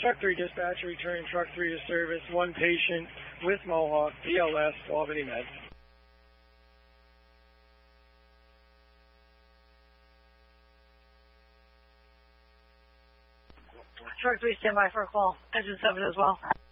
Truck 3 dispatcher returning Truck 3 to service. One patient with Mohawk, BLS, Albany Med. Truck 3, stand by for a call. Engine 7 as well.